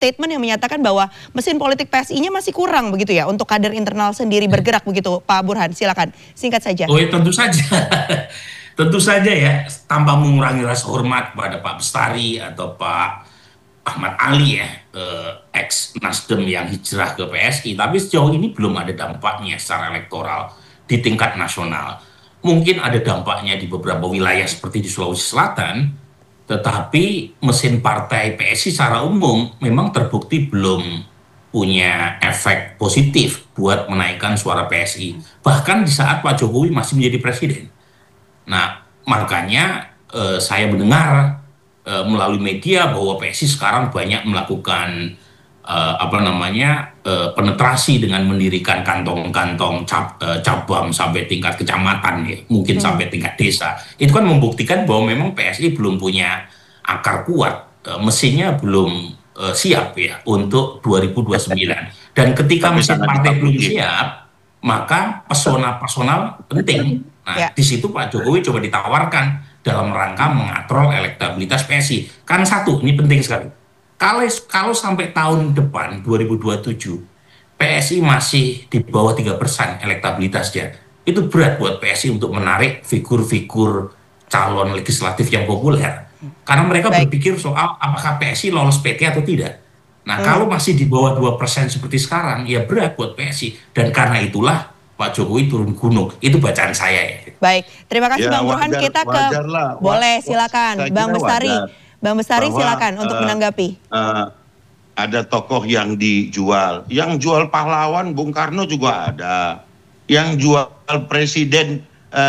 statement yang menyatakan bahwa mesin politik PSI-nya masih kurang begitu ya untuk kader internal sendiri bergerak begitu, Pak Burhan. Silakan singkat saja. Oh ya, tentu saja. Tentu saja ya, tanpa mengurangi rasa hormat pada Pak Bestari atau Pak Ahmad Ali ya, ex Nasdem yang hijrah ke PSI, tapi sejauh ini belum ada dampaknya secara elektoral di tingkat nasional. Mungkin ada dampaknya di beberapa wilayah seperti di Sulawesi Selatan, tetapi mesin partai PSI secara umum memang terbukti belum punya efek positif buat menaikkan suara PSI. Bahkan di saat Pak Jokowi masih menjadi presiden. Nah, makanya saya mendengar melalui media bahwa PSI sekarang banyak melakukan penetrasi dengan mendirikan kantong-kantong cabang sampai tingkat kecamatan ya, mungkin sampai tingkat desa. Itu kan membuktikan bahwa memang PSI belum punya akar kuat, mesinnya belum siap ya untuk 2029. Dan ketika mesin partai belum siap, maka pesona-personal penting. Nah, di situ Pak Jokowi coba ditawarkan dalam rangka mengatrol elektabilitas PSI. Karena satu, ini penting sekali. Kalau sampai tahun depan 2027 PSI masih di bawah 3% elektabilitasnya, itu berat buat PSI untuk menarik figur-figur calon legislatif yang populer. Karena mereka berpikir soal apakah PSI lolos PT atau tidak. Nah, kalau masih di bawah 2% seperti sekarang, ya berat buat PSI. Dan karena itulah Pak Jokowi turun gunung. Itu bacaan saya ya. Baik, terima kasih Bang Burhan. Kita ke boleh silakan Bang Bestari. Bang Bestari silakan untuk menanggapi. Ada tokoh yang dijual. Yang jual pahlawan Bung Karno juga ada. Yang jual presiden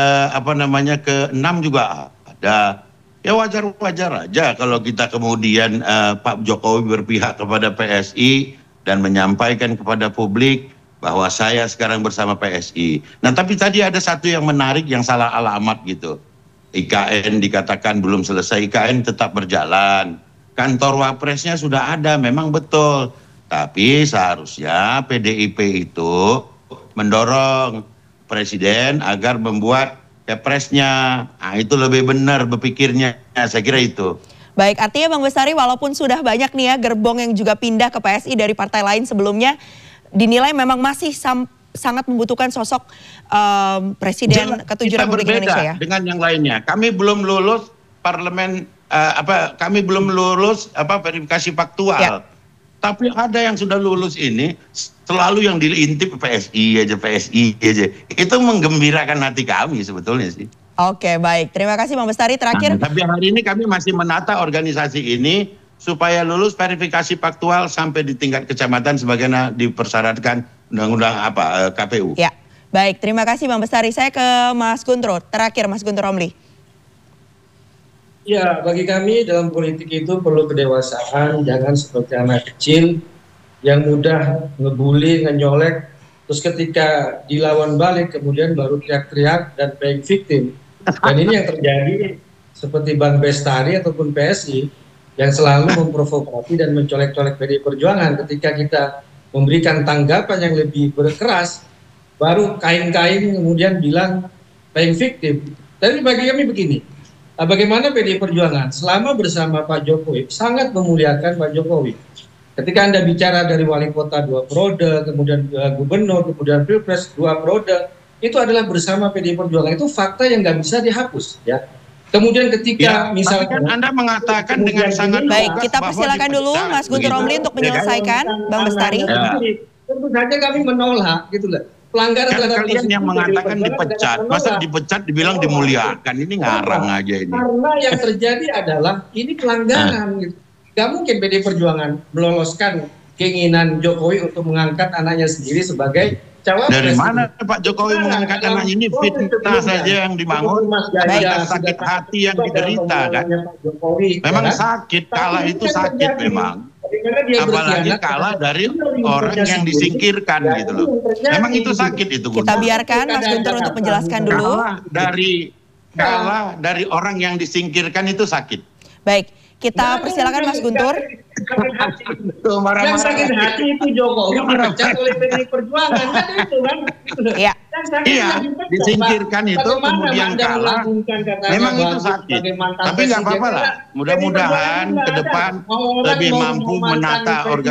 ke-6 juga ada. Ya wajar-wajar aja kalau kita kemudian Pak Jokowi berpihak kepada PSI dan menyampaikan kepada publik bahwa saya sekarang bersama PSI. Nah, tapi tadi ada satu yang menarik yang salah alamat gitu. IKN dikatakan belum selesai, IKN tetap berjalan. Kantor Wapresnya sudah ada, memang betul. Tapi seharusnya PDIP itu mendorong Presiden agar membuat Kepresnya. Nah, itu lebih benar berpikirnya, saya kira itu. Baik, artinya Bang Bestari walaupun sudah banyak nih ya gerbong yang juga pindah ke PSI dari partai lain sebelumnya, dinilai memang masih sangat membutuhkan sosok Presiden ke-7 Republik Indonesia ya. Dengan yang lainnya. Kami belum lulus parlemen kami belum lulus verifikasi faktual. Ya. Tapi ada yang sudah lulus ini selalu yang diintip PSI aja. Itu menggembirakan hati kami sebetulnya sih. Oke, baik. Terima kasih Bang Bestari. Terakhir. Tapi hari ini kami masih menata organisasi ini supaya lulus verifikasi faktual sampai di tingkat kecamatan sebagaimana dipersyaratkan undang-undang KPU. Ya, baik. Terima kasih Bang Bestari. Saya ke Mas Guntur. Terakhir Mas Guntur Romli. Ya, bagi kami dalam politik itu perlu kedewasaan, jangan seperti anak kecil yang mudah ngebully, ngenyolek, terus ketika dilawan balik kemudian baru teriak-teriak dan playing victim. Dan ini yang terjadi seperti Bang Bestari ataupun PSI yang selalu memprovokasi dan mencolek-colek PDI Perjuangan. Ketika kita memberikan tanggapan yang lebih berkeras, baru kain-kain kemudian bilang playing victim. Tapi bagi kami begini, bagaimana PDI Perjuangan selama bersama Pak Jokowi sangat memuliakan Pak Jokowi. Ketika Anda bicara dari wali kota 2 periode, kemudian gubernur, kemudian pilpres 2 periode, itu adalah bersama PDI Perjuangan. Itu fakta yang nggak bisa dihapus ya. Kemudian ketika misalkan Anda mengatakan dengan sangat baik, kita persilakan dulu Mas Guntur Romli untuk menyelesaikan, Bang Bestari. Tentu saja kami menolak gitu loh. Pelanggaran terhadap kalian yang mengatakan dipecat, masa dipecat dibilang dimuliakan, ini ngarang aja ini. Karena yang terjadi adalah ini pelanggaran gitu. Gak mungkin PDI Perjuangan meloloskan keinginan Jokowi untuk mengangkat anaknya sendiri sebagai cawapres. Dari mana Pak Jokowi mengangkat anaknya? Ini fitnah saja yang dibangun, sakit hati yang diderita kan. Memang sakit, kalah itu sakit memang. Apalagi kalah dari orang yang disingkirkan gitu loh. Memang itu sakit itu. Kita biarkan Mas Guntur untuk menjelaskan dulu. Kalah dari orang yang disingkirkan itu sakit. Baik, kita persilakan Mas Guntur. Yang sakit hati itu Jokowi dipecat oleh PDI Perjuangan kan itu kan. Ya. Iya, disingkirkan itu kemudian kalah. Memang itu sakit. Tapi nggak apa-apa lah. Mudah-mudahan ke depan lebih mampu menata organisasi